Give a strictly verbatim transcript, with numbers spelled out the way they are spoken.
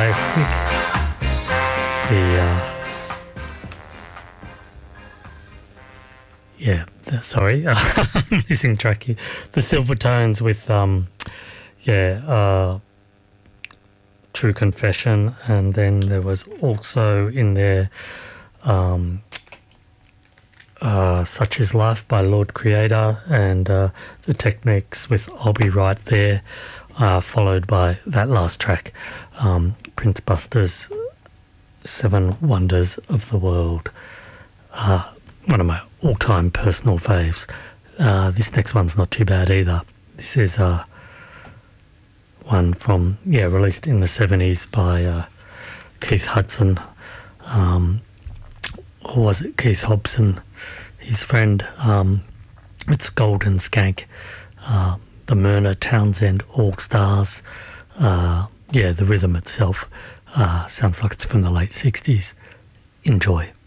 fantastic. The, uh, yeah, the, sorry, missing track here. The Silvertones with, um, yeah, uh, True Confession, and then there was also in there um, uh, Such Is Life by Lord Creator, and uh, The Techniques with I'll Be Right There, uh, followed by that last track, um, Prince Buster's Seven Wonders of the World. Uh, one of my all-time personal faves. Uh, this next one's not too bad either. This is uh, one from, yeah, released in the seventies by uh, Keith Hudson. Um, or was it Keith Hobson? His friend. Um, it's Golden Skank. Uh, the Myrna Townsend All Stars. Uh, yeah, the rhythm itself uh, sounds like it's from the late sixties. Enjoy.